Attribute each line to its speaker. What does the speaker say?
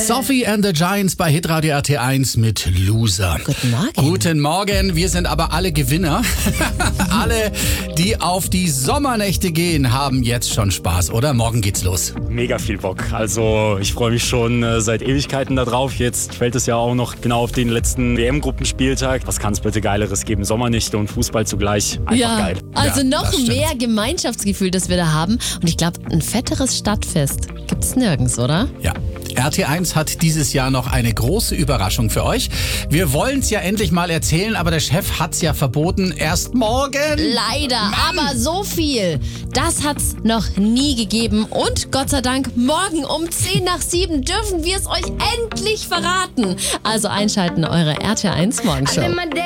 Speaker 1: Sophie and the Giants bei Hitradio RT1 mit Loser.
Speaker 2: Guten Morgen.
Speaker 1: Guten Morgen, wir sind aber alle Gewinner. Alle, die auf die Sommernächte gehen, haben jetzt schon Spaß, oder? Morgen geht's los.
Speaker 3: Mega viel Bock. Also ich freue mich schon seit Ewigkeiten da drauf. Jetzt fällt es ja auch noch genau auf den letzten WM-Gruppenspieltag. Was kann es bitte Geileres geben? Sommernächte und Fußball zugleich. Einfach geil.
Speaker 2: Also
Speaker 1: Ja,
Speaker 2: noch
Speaker 1: das stimmt.
Speaker 2: mehr Gemeinschaftsgefühl, das wir da haben. Und ich glaube, ein fetteres Stadtfest gibt's nirgends, oder?
Speaker 1: Ja. RT1 hat dieses Jahr noch eine große Überraschung für euch. Wir wollen es ja endlich mal erzählen, aber der Chef hat's ja verboten. Erst morgen.
Speaker 2: Leider, aber so viel. Das hat's noch nie gegeben. Und Gott sei Dank, morgen um 10 nach 7 dürfen wir es euch endlich verraten. Also einschalten, eure RT1 Morgenshow.